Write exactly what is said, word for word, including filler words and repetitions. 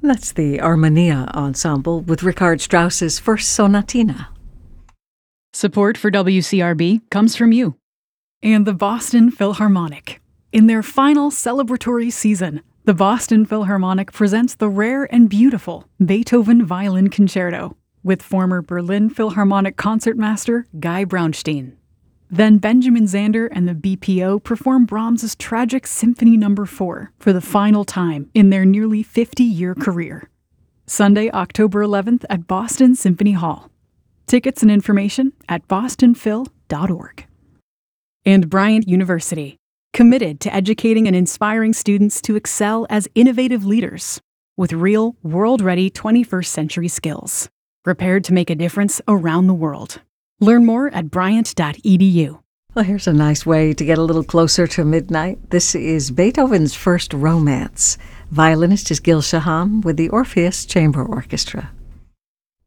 That's the Armonia Ensemble with Richard Strauss's First Sonatina. Support for W C R B comes from you. And the Boston Philharmonic. In their final celebratory season, the Boston Philharmonic presents the rare and beautiful Beethoven Violin Concerto with former Berlin Philharmonic concertmaster Guy Braunstein. Then Benjamin Zander and the B P O perform Brahms's tragic Symphony Number four for the final time in their nearly fifty-year career. Sunday, October eleventh at Boston Symphony Hall. Tickets and information at boston phil dot org. And Bryant University, committed to educating and inspiring students to excel as innovative leaders with real, world-ready twenty-first century skills, prepared to make a difference around the world. Learn more at bryant dot e d u. Well, here's a nice way to get a little closer to midnight. This is Beethoven's First Romance. Violinist is Gil Shaham with the Orpheus Chamber Orchestra.